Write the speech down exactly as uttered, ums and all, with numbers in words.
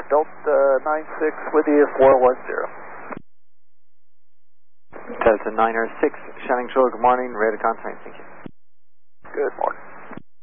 Delta nine six with you, four one zero. Delta nine six, Shannon Show, good morning, radar contact, thank you. Good morning.